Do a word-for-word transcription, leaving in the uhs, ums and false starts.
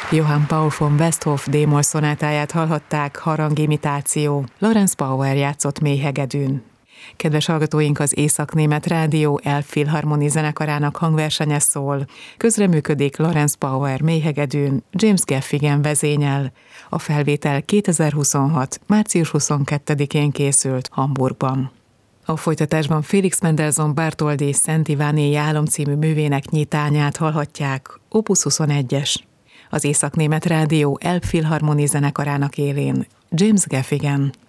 Johann Paul von Westhoff D-moll szonátáját hallhatták, harangimitáció. Lawrence Bauer játszott mélyhegedűn. Kedves hallgatóink, az Észak-német Rádió Elbphilharmonie zenekarának hangversenye szól. Közreműködik Lawrence Bauer mélyhegedűn, James Gaffigan vezényel. A felvétel kétezer-huszonhat. március huszonkettedikén készült Hamburgban. A folytatásban Felix Mendelssohn Bartholdy Szent Ivánéi álom című művének nyitányát hallhatják, opus huszonegyes. Az Észak-német Rádió Elbphilharmonie zenekarának élén James Gaffigan.